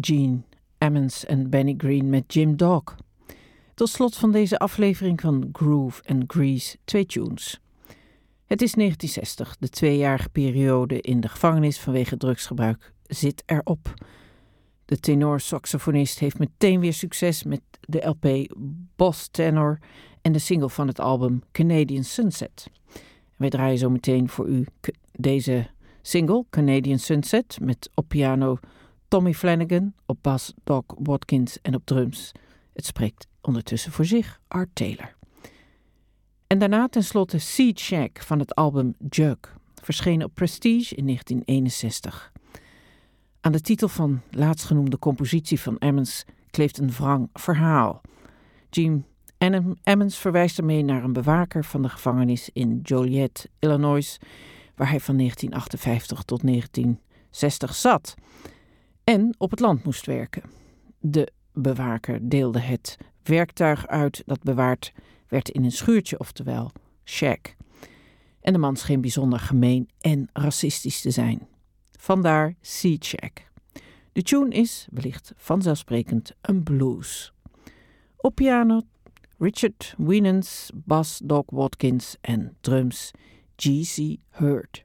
Gene Ammons en Benny Green met Jim Dog. Tot slot van deze aflevering van Groove and Grease 2 tunes. Het is 1960, de 2-jarige periode in de gevangenis vanwege drugsgebruik zit erop. De tenor-saxofonist heeft meteen weer succes met de LP Boss Tenor en de single van het album Canadian Sunset. Wij draaien zo meteen voor u deze single, Canadian Sunset, met op piano Tommy Flanagan, op bas Doc Watkins en op drums. Het spreekt ondertussen voor zich, Art Taylor. En daarna tenslotte Seed Shack van het album Jug, verschenen op Prestige in 1961. Aan de titel van laatstgenoemde compositie van Ammons kleeft een wrang verhaal. Gene Ammons verwijst ermee naar een bewaker van de gevangenis in Joliet, Illinois, waar hij van 1958 tot 1960 zat en op het land moest werken. De bewaker deelde het werktuig uit dat bewaard werd in een schuurtje, oftewel shack. En de man scheen bijzonder gemeen en racistisch te zijn. Vandaar Seed Shack. De tune is, wellicht vanzelfsprekend, een blues. Op piano Richard Wienans, bas Doc Watkins en drums G.C. Hurd.